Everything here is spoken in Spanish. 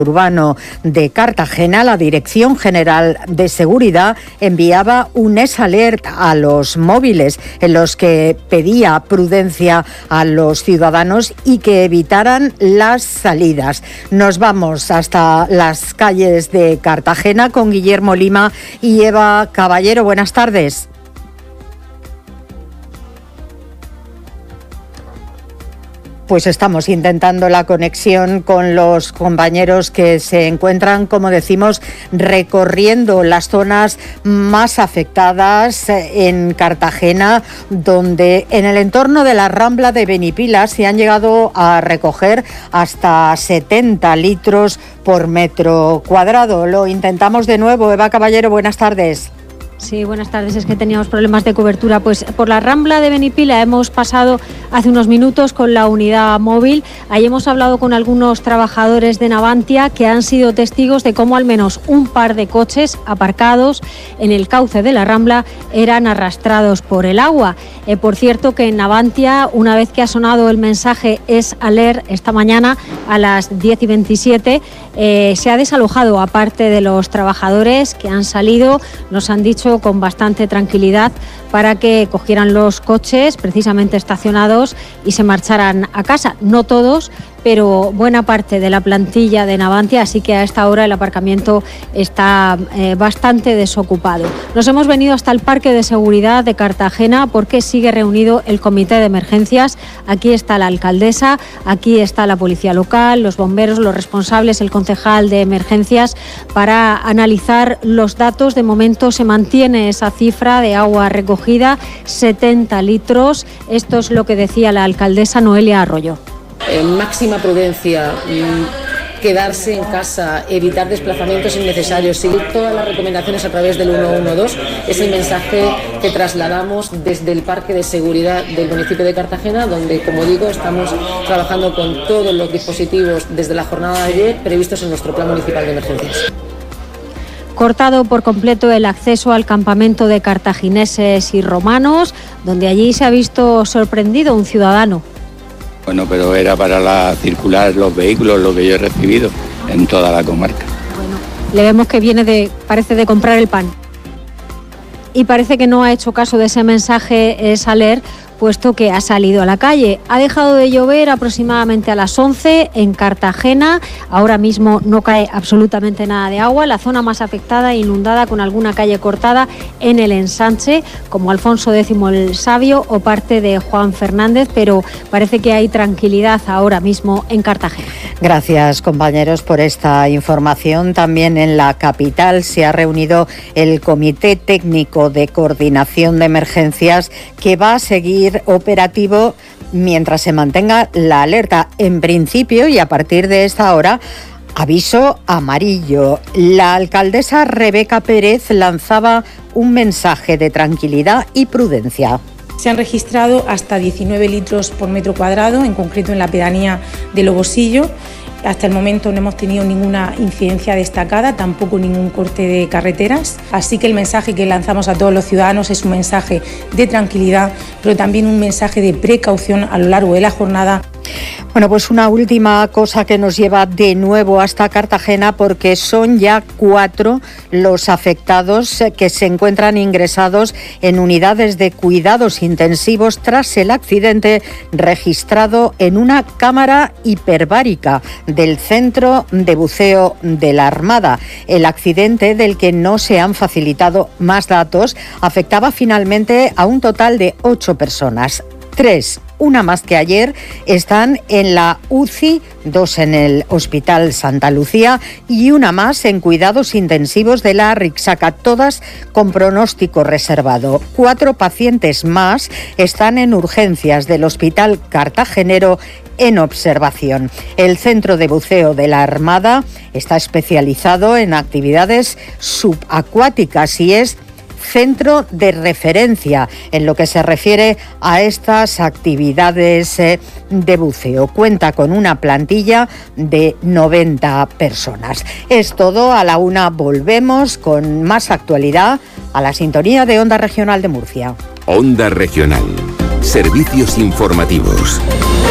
urbano de Cartagena, la Dirección General de Seguridad enviaba un alert a los móviles en los que pedía prudencia a los ciudadanos y que evitaran las salidas. Nos vamos hasta las calles de Cartagena con Guillermo Lima y Eva Caballero. Buenas tardes. Pues estamos intentando la conexión con los compañeros que se encuentran, como decimos, recorriendo las zonas más afectadas en Cartagena, donde en el entorno de la Rambla de Benipilas se han llegado a recoger hasta 70 litros por metro cuadrado. Lo intentamos de nuevo. Eva Caballero, buenas tardes. Sí, buenas tardes. Es que teníamos problemas de cobertura. Pues por la Rambla de Benipila hemos pasado hace unos minutos con la unidad móvil. Ahí hemos hablado con algunos trabajadores de Navantia que han sido testigos de cómo al menos un par de coches aparcados en el cauce de la Rambla eran arrastrados por el agua. Por cierto, que en Navantia, una vez que ha sonado el mensaje Es Alert esta mañana a las 10:27, se ha desalojado a parte de los trabajadores que han salido. Nos han dicho con bastante tranquilidad para que cogieran los coches precisamente estacionados y se marcharan a casa. No todos, pero buena parte de la plantilla de Navantia, así que a esta hora el aparcamiento está bastante desocupado. Nos hemos venido hasta el Parque de Seguridad de Cartagena porque sigue reunido el Comité de Emergencias. Aquí está la alcaldesa, aquí está la policía local, los bomberos, los responsables, el concejal de emergencias, para analizar los datos. De momento se mantiene esa cifra de agua recogida, 70 litros. Esto es lo que decía la alcaldesa Noelia Arroyo. Máxima prudencia, quedarse en casa, evitar desplazamientos innecesarios, seguir todas las recomendaciones a través del 112, es el mensaje que trasladamos desde el Parque de Seguridad del municipio de Cartagena, donde, como digo, estamos trabajando con todos los dispositivos desde la jornada de ayer previstos en nuestro Plan Municipal de Emergencias. Cortado por completo el acceso al campamento de cartagineses y romanos, donde allí se ha visto sorprendido un ciudadano. Bueno, pero era para circular los vehículos, lo que yo he recibido en toda la comarca. Bueno, le vemos que parece de comprar el pan. Y parece que no ha hecho caso de ese mensaje Saler, puesto que ha salido a la calle. Ha dejado de llover aproximadamente a las 11 en Cartagena. Ahora mismo no cae absolutamente nada de agua. La zona más afectada e inundada, con alguna calle cortada en el ensanche, como Alfonso X el Sabio o parte de Juan Fernández, pero parece que hay tranquilidad ahora mismo en Cartagena. Gracias, compañeros, por esta información. También en la capital se ha reunido el Comité Técnico de Coordinación de Emergencias, que va a seguir operativo mientras se mantenga la alerta. En principio, y a partir de esta hora, aviso amarillo. La alcaldesa Rebeca Pérez lanzaba un mensaje de tranquilidad y prudencia. Se han registrado hasta 19 litros por metro cuadrado, en concreto en la pedanía de Lobosillo. Hasta el momento no hemos tenido ninguna incidencia destacada, tampoco ningún corte de carreteras. Así que el mensaje que lanzamos a todos los ciudadanos es un mensaje de tranquilidad, pero también un mensaje de precaución a lo largo de la jornada. Bueno, pues una última cosa que nos lleva de nuevo hasta Cartagena, porque son ya 4 los afectados que se encuentran ingresados en unidades de cuidados intensivos tras el accidente registrado en una cámara hiperbárica del Centro de Buceo de la Armada. El accidente, del que no se han facilitado más datos, afectaba finalmente a un total de 8 personas. 3, una más que ayer, están en la UCI, 2 en el Hospital Santa Lucía y una más en cuidados intensivos de la Rixaca, todas con pronóstico reservado. 4 pacientes más están en urgencias del Hospital Cartagenero en observación. El Centro de Buceo de la Armada está especializado en actividades subacuáticas y es centro de referencia en lo que se refiere a estas actividades de buceo. Cuenta con una plantilla de 90 personas. Es todo. A la 1 volvemos con más actualidad a la sintonía de Onda Regional de Murcia. Onda Regional. Servicios informativos.